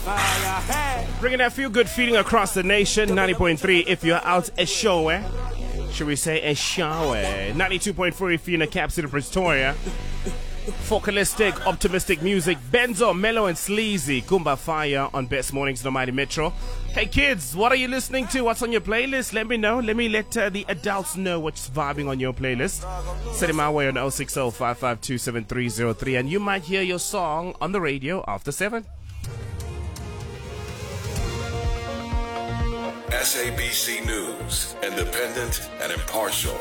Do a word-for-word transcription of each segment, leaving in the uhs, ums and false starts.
Bringing that feel-good feeling across the nation. ninety point three if you're out a show, eh? Should we say a shower? ninety-two point four if you're in a Cap City, Pretoria. Focalistic, optimistic music. Benzo, Mellow and Sleazy. Kumba Fire on Best Mornings in the Mighty Metro. Hey kids, what are you listening to? What's on your playlist? Let me know. Let me let uh, the adults know what's vibing on your playlist. Send it my way on oh six oh, five five two, seven three oh three and you might hear your song on the radio after seven. S A B C News, independent and impartial.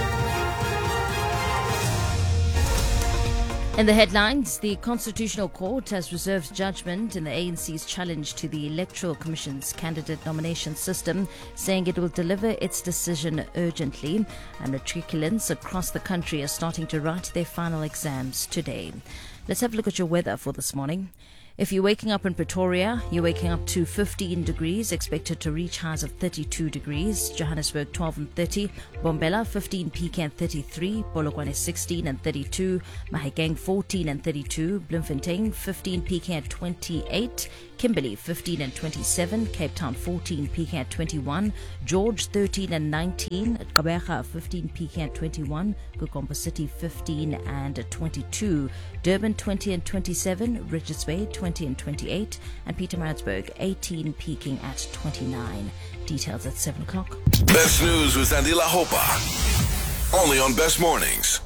In the headlines, the Constitutional Court has reserved judgment in the A N C's challenge to the Electoral Commission's candidate nomination system, saying it will deliver its decision urgently, and matriculants across the country are starting to write their final exams today. Let's have a look at your weather for this morning. If you're waking up in Pretoria, you're waking up to fifteen degrees, expected to reach highs of thirty-two degrees. Johannesburg twelve and thirty, Bombela fifteen, Peak and thirty-three, Polokwane sixteen and thirty-two, Mahikeng fourteen and thirty-two, Bloemfontein fifteen, Peak at twenty-eight, Kimberley fifteen and twenty-seven, Cape Town fourteen, Peak at twenty-one, George thirteen and nineteen, Gqeberha fifteen, Peak at twenty-one, Kukombo City fifteen and twenty-two, Durban twenty and twenty-seven, Richards Bay twenty and twenty-eight, and Pietermaritzburg eighteen, peaking at twenty-nine. Details at seven o'clock. Best News with Andila Hopa. Only on Best Mornings.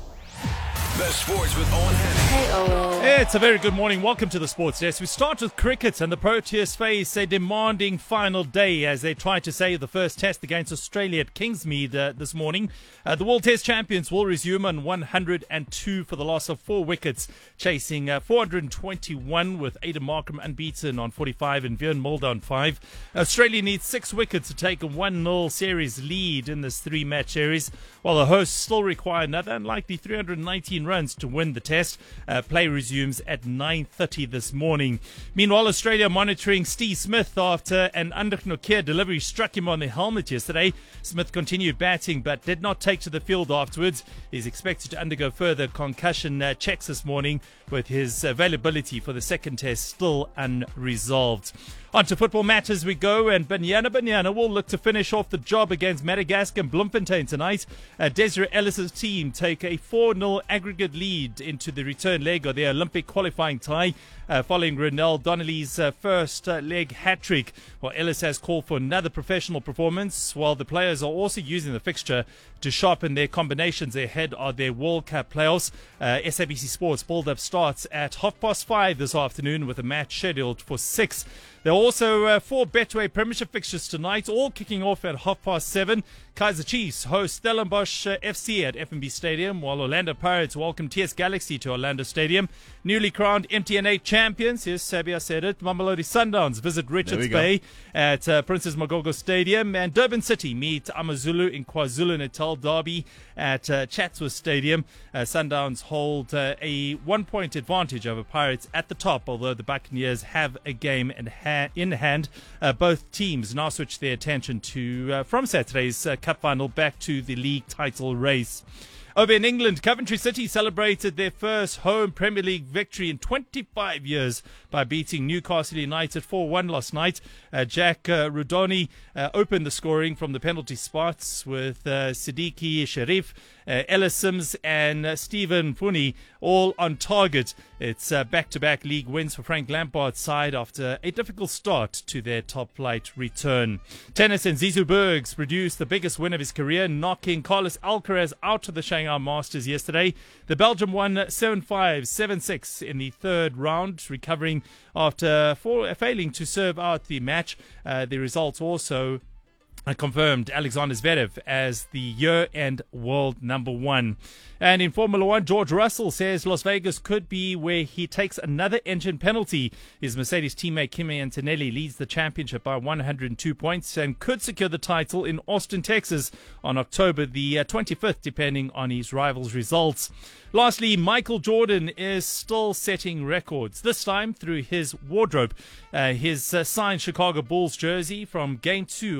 Best Sports with Owen Henning. Hey, Owen. It's a very good morning. Welcome to the Sports Desk. We start with cricket, and the Proteas face a demanding final day as they try to save the first test against Australia at Kingsmead uh, this morning. Uh, the World Test champions will resume on one hundred two for the loss of four wickets, chasing uh, four hundred twenty-one with Aidan Markram unbeaten on forty-five and Bjorn Mulder on five. Australia needs six wickets to take a one nil series lead in this three-match series, while the hosts still require another unlikely three hundred nineteen runs to win the test. Uh, play resumes at nine thirty this morning. Meanwhile, Australia monitoring Steve Smith after an Underknokeer delivery struck him on the helmet yesterday. Smith continued batting but did not take to the field afterwards. He's expected to undergo further concussion uh, checks this morning, with his availability for the second test still unresolved. On to football matters we go, and Banyana Banyana will look to finish off the job against Madagascar and Bloemfontein tonight. Uh, Desiree Ellis's team take a four nil aggregate lead into the return leg of their Olympic qualifying tie, uh, following Renelle Donnelly's uh, first uh, leg hat-trick. Well, Ellis has called for another professional performance, while the players are also using the fixture to sharpen their combinations ahead of their World Cup playoffs. Uh, S A B C Sports build-up starts at half past five this afternoon with a match scheduled for six. There are also uh, four Betway Premiership fixtures tonight, all kicking off at half past seven. Kaizer Chiefs host Stellenbosch uh, F C at F N B Stadium, while Orlando Pirates welcome T S Galaxy to Orlando Stadium. Newly crowned M T N A champions, yes, Sabia said it, Mamelodi Sundowns visit Richards Bay at uh, Princess Magogo Stadium, and Durban City meet Amazulu in KwaZulu-Natal. Derby at uh, Chatsworth Stadium. Uh, Sundowns hold uh, a one-point advantage over Pirates at the top, although the Buccaneers have a game in, ha- in hand. Uh, both teams now switch their attention to uh, from Saturday's uh, Cup final back to the league title race. Over in England, Coventry City celebrated their first home Premier League victory in twenty-five years by beating Newcastle United four one last night. Uh, Jack uh, Rudoni uh, opened the scoring from the penalty spots, with uh, Siddiqui Sharif, uh, Ellis Sims and uh, Stephen Funi all on target. It's uh, back-to-back league wins for Frank Lampard's side after a difficult start to their top-flight return. Tennis, and Zizou Bergs produced the biggest win of his career, knocking Carlos Alcaraz out of the Shanghai Masters yesterday. The Belgian won seven five, seven six in the third round, recovering after for, failing to serve out the match. Uh, the results also uh, confirmed Alexander Zverev as the year-end world number one. And in Formula One, George Russell says Las Vegas could be where he takes another engine penalty. His Mercedes teammate Kimi Antonelli leads the championship by one hundred two points and could secure the title in Austin, Texas on October the twenty-fifth, depending on his rivals' results. Lastly, Michael Jordan is still setting records, this time through his wardrobe. Uh, his uh, signed Chicago Bulls jersey from Game two of the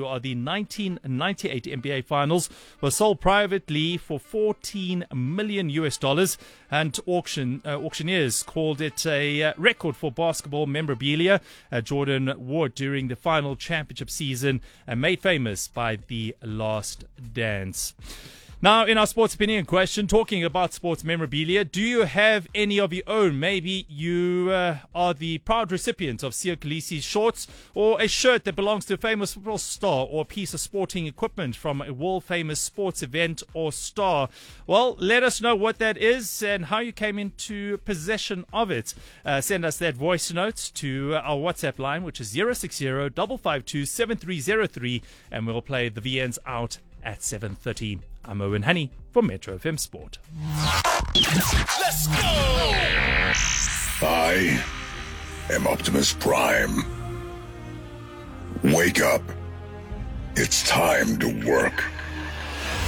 nineteen ninety-eight N B A Finals was sold privately for fourteen million U S dollars, and auction uh, auctioneers called it a uh, record for basketball memorabilia. Uh, Jordan wore it during the final championship season and made famous by The Last Dance. Now, in our sports opinion question, talking about sports memorabilia, do you have any of your own? Maybe you uh, are the proud recipient of Siya Kolisi's shorts, or a shirt that belongs to a famous football star, or a piece of sporting equipment from a world-famous sports event or star. Well, let us know what that is and how you came into possession of it. Uh, send us that voice note to our WhatsApp line, which is zero six zero, five five two, seven three zero three, and we'll play the V Ns out at seven thirty. I'm Owen Honey for Metro F M Sport. Let's go! I am Optimus Prime. Wake up. It's time to work.